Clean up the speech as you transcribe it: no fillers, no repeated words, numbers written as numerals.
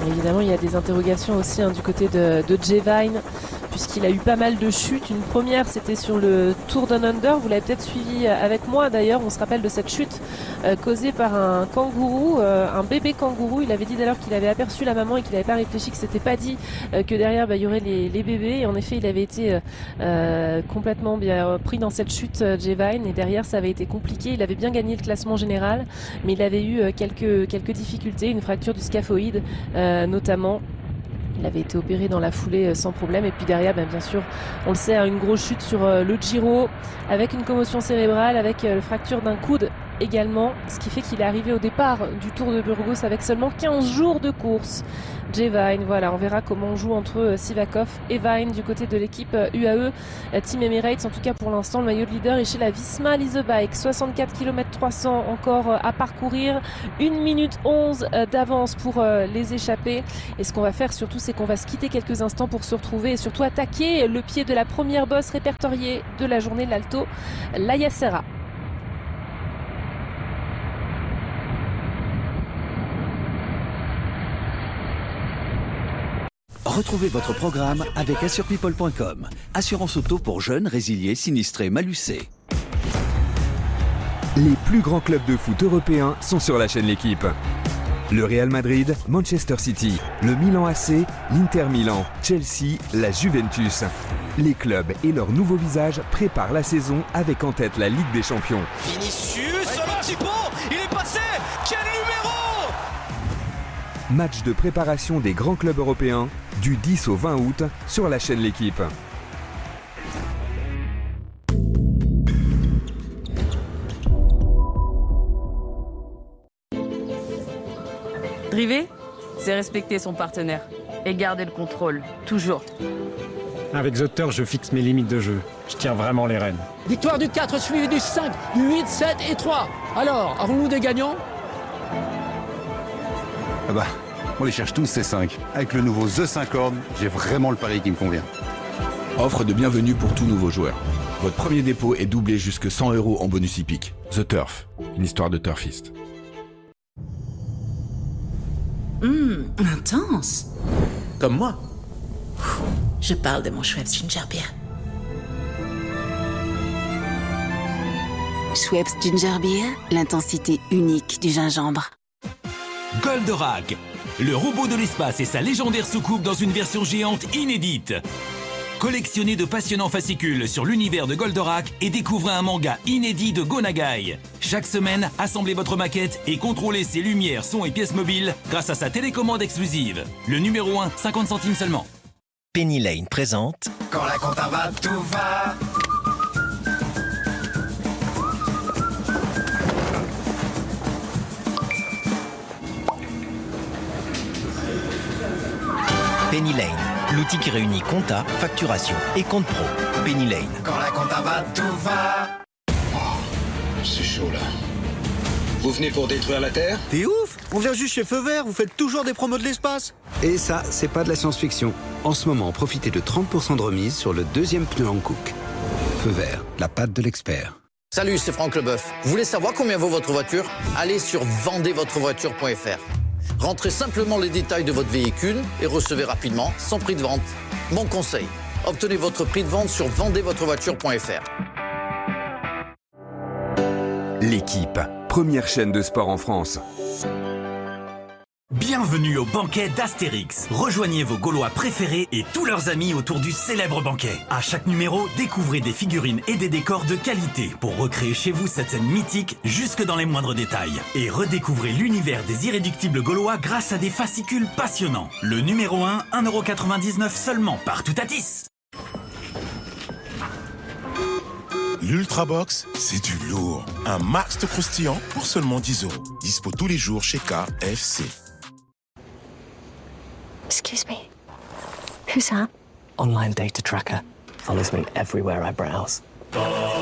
Évidemment, il y a des interrogations aussi du côté de Jay Vine, puisqu'il a eu pas mal de chutes. Une première, c'était sur le Tour Down Under. Vous l'avez peut-être suivi avec moi d'ailleurs. On se rappelle de cette chute causée par un kangourou, un bébé kangourou. Il avait dit d'ailleurs qu'il avait aperçu la maman et qu'il n'avait pas réfléchi, que c'était pas dit que derrière il y aurait les bébés. Et en effet, il avait été complètement bien pris dans cette chute, Jay Vine. Et derrière, ça avait été compliqué. Il avait bien gagné le classement général, mais il avait eu quelques difficultés, une fracture du scaphoïde notamment. Il avait été opéré dans la foulée sans problème. Et puis derrière, bien sûr, on le sait, une grosse chute sur le Giro avec une commotion cérébrale, avec la fracture d'un coude également. Ce qui fait qu'il est arrivé au départ du Tour de Burgos avec seulement 15 jours de course. Jay Vine, voilà, on verra comment on joue entre Sivakov et Vine du côté de l'équipe UAE Team Emirates. En tout cas, pour l'instant, le maillot de leader est chez la Visma Lease Bike. 64 km 300 encore à parcourir. 1 minute 11 d'avance pour les échappés. Et ce qu'on va faire surtout, c'est qu'on va se quitter quelques instants pour se retrouver et surtout attaquer le pied de la première bosse répertoriée de la journée, l'Alto, l'Aya Serra. Retrouvez votre programme avec assurepeople.com. Assurance auto pour jeunes, résiliés, sinistrés, malucés. Les plus grands clubs de foot européens sont sur la chaîne L'Équipe. Le Real Madrid, Manchester City, le Milan AC, l'Inter Milan, Chelsea, la Juventus. Les clubs et leurs nouveaux visages préparent la saison avec en tête la Ligue des Champions. Vinicius, un petit pont, il est passé, quel numéro! Match de préparation des grands clubs européens du 10 au 20 août sur la chaîne L'Équipe. Driver, c'est respecter son partenaire et garder le contrôle, toujours. Avec The Turf, je fixe mes limites de jeu. Je tiens vraiment les rênes. Victoire du 4 suivi du 5, du 8, 7 et 3. Alors, avons-nous des gagnants? Ah bah, on les cherche tous ces 5. Avec le nouveau The 5 Horn, j'ai vraiment le pari qui me convient. Offre de bienvenue pour tout nouveau joueur. Votre premier dépôt est doublé jusque 100 € en bonus hippique. The Turf, une histoire de turfiste. Intense. Comme moi. Je parle de mon Schweppes Ginger Beer. Schweppes Ginger Beer, l'intensité unique du gingembre. Goldorak, le robot de l'espace et sa légendaire soucoupe dans une version géante inédite. Collectionnez de passionnants fascicules sur l'univers de Goldorak et découvrez un manga inédit de Go Nagai. Chaque semaine, assemblez votre maquette et contrôlez ses lumières, sons et pièces mobiles grâce à sa télécommande exclusive. Le numéro 1, 50 centimes seulement. Penny Lane présente Quand la compta va, tout va. Penny Lane, l'outil qui réunit compta, facturation et compte pro. Penny Lane. Quand la compta va, tout va. Oh, c'est chaud là. Vous venez pour détruire la Terre? T'es ouf! On vient juste chez Feu Vert, vous faites toujours des promos de l'espace. Et ça, c'est pas de la science-fiction. En ce moment, profitez de 30% de remise sur le deuxième pneu Hankook. Feu Vert, la patte de l'expert. Salut, c'est Franck Leboeuf. Vous voulez savoir combien vaut votre voiture? Allez sur vendezvotrevoiture.fr. Rentrez simplement les détails de votre véhicule et recevez rapidement son prix de vente. Mon conseil, obtenez votre prix de vente sur vendezvotrevoiture.fr. L'Équipe, première chaîne de sport en France. Bienvenue au banquet d'Astérix. Rejoignez vos Gaulois préférés et tous leurs amis autour du célèbre banquet. À chaque numéro, découvrez des figurines et des décors de qualité pour recréer chez vous cette scène mythique jusque dans les moindres détails. Et redécouvrez l'univers des irréductibles Gaulois grâce à des fascicules passionnants. Le numéro 1, 1,99€ seulement, partout à 10. L'Ultrabox, c'est du lourd. Un max de croustillant pour seulement 10€. Dispo tous les jours chez KFC. Excuse me. Who's that? Online data tracker. Follows me everywhere I browse.